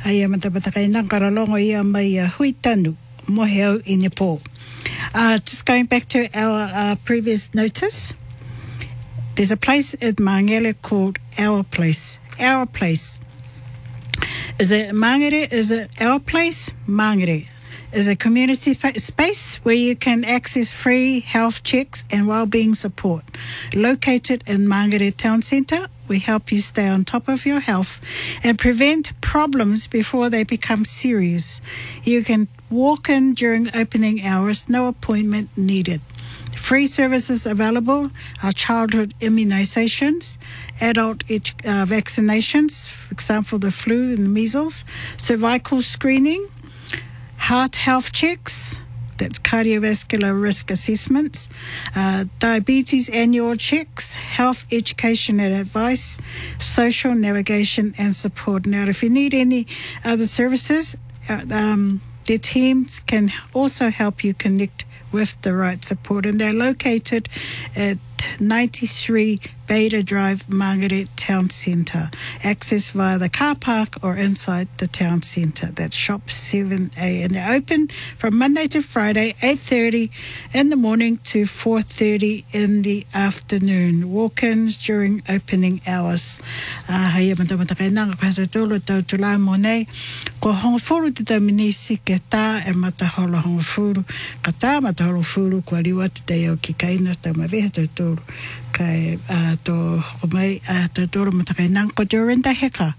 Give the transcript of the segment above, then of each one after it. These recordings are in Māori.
Hai matapatakai nang karalongo ia mai huitanu mohe au I Nepal. Just going back to our previous notice, there's a place in Mangere called Our Place. Our Place. Is it Mangere? Is it Our Place? Mangere is a community space where you can access free health checks and well-being support. Located in Mangere Town Centre, we help you stay on top of your health and prevent problems before they become serious. You can walk in during opening hours, no appointment needed. Free services available are childhood immunizations, adult vaccinations, for example, the flu and the measles, cervical screening, heart health checks, that's cardiovascular risk assessments, diabetes annual checks, health education and advice, social navigation and support. Now, if you need any other services, their teams can also help you connect with the right support, and they're located at 93 Beta Drive, Mangere Town Centre. Access via the car park or inside the town centre. That's shop 7A, and they're open from Monday to Friday, 8:30 in the morning to 4:30 in the afternoon. Walk-ins during opening hours. Hei matamatai nanga kahatolo tau tula mo nei. Ko hongo furu te taminisi ke tā e mataholo hongo furu. Ka tā mataholo furu kua liwa te teo ki kaina tau maweha tau tōru. Kai to komai tau tōru matakai nang ko Dorinda Heka.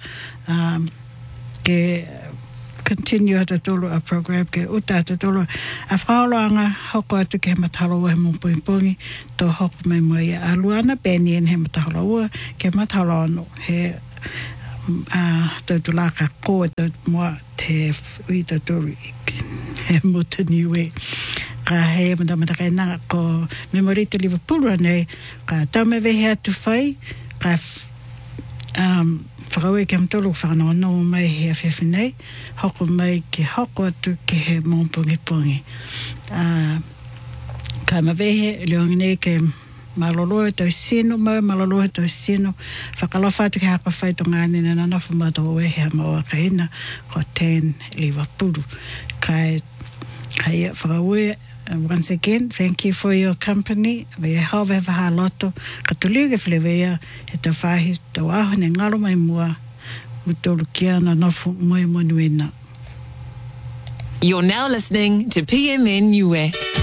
Ke continue tau tōru a program ke uta tau tōru a whaoloanga hoko atu ke he mataholo ua he mumpuimpungi to hoko mai mai a Luana Benien he mataholo ua ke mataholo ano he tau tulaka ko tau mua te ui tau tōru he mutani ue. Ka hei matamatai nanga ko memorita Liverpool nei ka taume vehe atu whai ka whakaue ke amtolu whakanono mai he awhewhi nei hoko mai ke hoko atu ke he mōpungi. Ka mawehe leongi nei ke maloloe tau sino maloloe tau sino whakalofa atu ke hapa whai to ngāne na nanafu mata o wehe a maua ka ina ko 10 Liverpool. Kai whakaue. Once again, thank you for your company. We have a loto. Katuliga flevea e te whahi te waho ne ngaro mai mua mutolu kia na nofu moe monuena. You're now listening to PMN Niue.